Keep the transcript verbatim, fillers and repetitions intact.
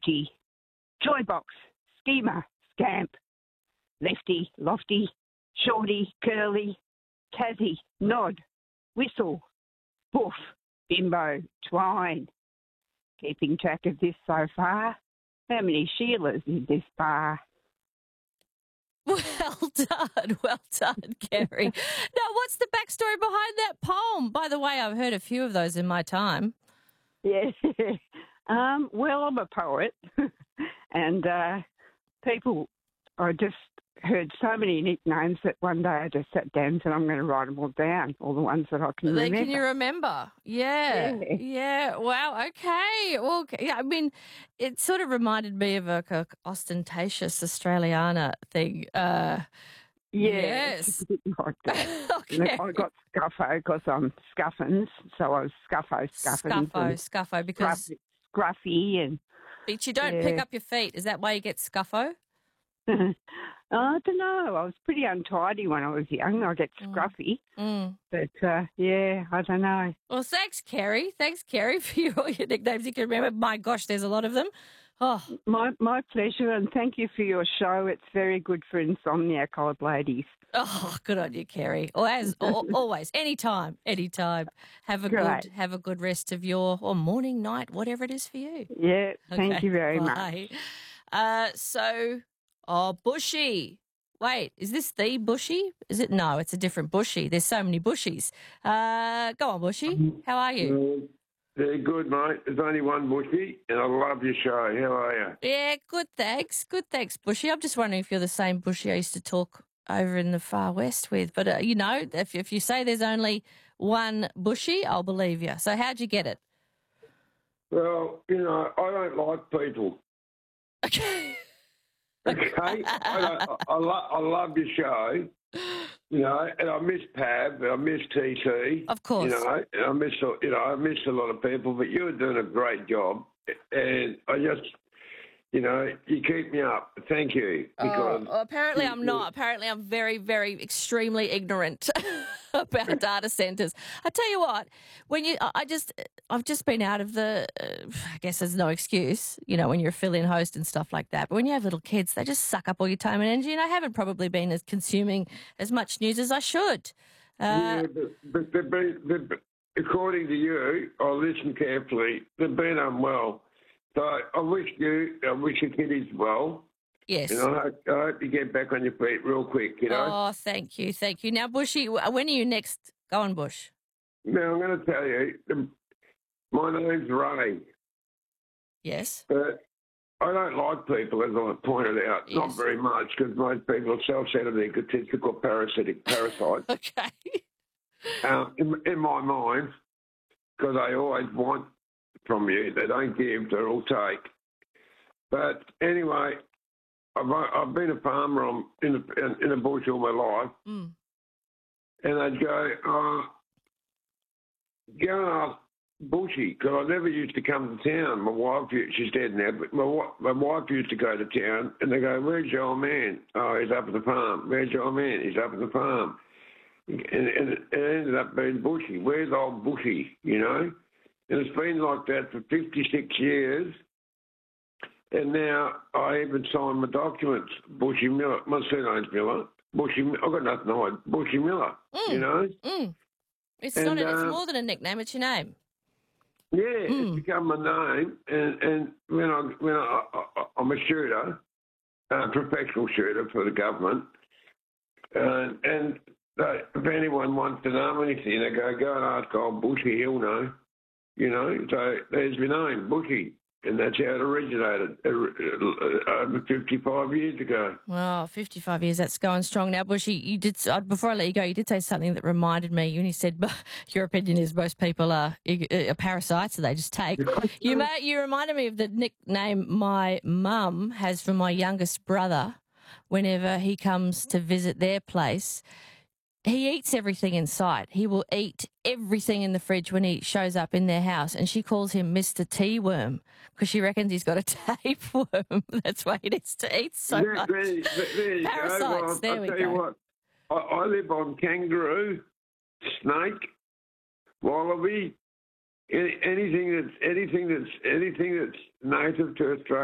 Lefty, Joybox, Schemer, Scamp, Lefty, Lofty, Shorty, Curly, Tassie, Nod, Whistle, Boof, Bimbo, Twine. Keeping track of this so far. How many Sheilas in this bar? Well done, well done, Kerry. Now, what's the backstory behind that poem? By the way, I've heard a few of those in my time. Yeah. um, well, I'm a poet, and uh, people, I just heard so many nicknames that one day I just sat down and said, I'm going to write them all down, all the ones that I can Then remember. Can you remember? Yeah. Yeah. Yeah. Wow. Okay. Well, okay. Yeah, I mean, it sort of reminded me of a, a ostentatious Australiana thing. Uh, Yeah, yes. it's a bit like that. Okay. I got Scuffo because I'm Scuffins, so I was Scuffo, Scuffins. Scuffo, and scuffo, because Scruffy, Scruffy and... but you don't yeah. pick up your feet. Is that why you get scuffo? I don't know. I was pretty untidy when I was young. I get scruffy. Mm. But, uh, yeah, I don't know. Well, thanks, Kerry. Thanks, Kerry, for your, all your nicknames you can remember. My gosh, there's a lot of them. Oh, My my pleasure, and thank you for your show. It's very good for insomniac old ladies. oh, good on you, Kerry. Or as al- always, anytime, anytime. Have a Great. good, have a good rest of your or morning, night, whatever it is for you. Yeah, thank Okay, you very bye. much. Uh, so, oh, Bushy. Wait, is this the Bushy? Is it? No, it's a different Bushy. There's so many Bushies. Uh, go on, Bushy. How are you? Very good, mate. There's only one Bushy, and I love your show. How are you? Yeah, good, thanks. Good, thanks, Bushy. I'm just wondering if you're the same Bushy I used to talk over in the far west with. But, uh, you know, if, if you say there's only one Bushy, I'll believe you. So how'd you get it? Well, you know, I don't like people. Okay. Okay? I, don't, I, I, lo- I love your show, you know, and I miss Pav, and I miss T T. Of course. You know, and I miss, you know, I miss a lot of people, but you're doing a great job. And I just, you know, you keep me up. Thank you. Because Oh, well, apparently I'm not. Apparently I'm very, very extremely ignorant about data centres. I tell you what, when you, I I just, I've just been out of the, uh, I guess there's no excuse, you know, when you're a fill-in host and stuff like that. But when you have little kids, they just suck up all your time and energy. And I haven't probably been as consuming as much news as I should. Uh, yeah, but, but they've been, they've, been- according to you, I listened carefully, they've been unwell. So I wish you, I wish your kiddies well. yes. And I hope, I hope you get back on your feet real quick, you know. Oh, thank you, thank you. Now, Bushy, when are you next? Go on, Bush. Now, I'm going to tell you, the, my name's Ray, Yes. but I don't like people, as I pointed out, Yes. not very much, because most people are self-centered, egotistical, parasitic parasites. Okay. um, in, in my mind, because they always want from you. They don't give, they all take. But anyway, I've, I've been a farmer on, in, the, in the bush all my life, Mm. and they'd go, oh, go and ask Bushy, because I never used to come to town. My wife, she's dead now, but my, wa- my wife used to go to town, and they go, where's your old man? Oh, he's up at the farm. Where's your old man? He's up at the farm. And, and it ended up being Bushy. Where's old Bushy, you know? And it's been like that for fifty-six years. And now I even signed my documents, Bushy Miller. My surname's Miller. Bushy, I've got nothing to hide. Bushy Miller, Mm. you know? Mm. It's And, not. A, it's uh, more than a nickname. It's your name. Yeah, Mm. it's become my name. And, and when, I, when I, I, I'm a shooter, a professional shooter for the government, uh, and they, if anyone wants to know anything, they go, go and ask old Bushy, he'll know. You know, so there's my name, Bushy, and that's how it originated uh, uh, over fifty-five years ago. Oh, fifty-five years. That's going strong now, Bushy. You did uh, before I let you go. You did say something that reminded me. When you said your opinion is most people are, are parasites, so they just take. You may, you reminded me of the nickname my mum has for my youngest brother. Whenever he comes to visit their place, he eats everything in sight. He will eat everything in the fridge when he shows up in their house. And she calls him Mister Tea Worm because she reckons he's got a tapeworm. That's why he needs to eat so There, much. there, there, there you Parasites, go. Well, there I'll we tell you go. what, I, I live on kangaroo, snake, wallaby, any, anything that's anything that's anything that's native to Australia.